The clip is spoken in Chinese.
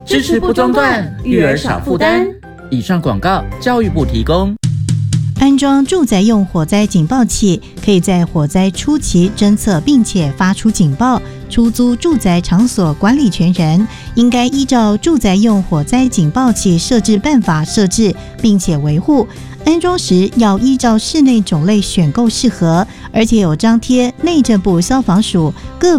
支持不中断，育儿少负担。以上广告，教育部提供。 安装住宅用火灾警报器，可以在火灾初期侦测并且发出警报。出租住宅场所管理权人应该依照住宅用火灾警报器设置办法设置，并且维护。安装时要依照室内种类选购适合，而且有张贴内政部消防署各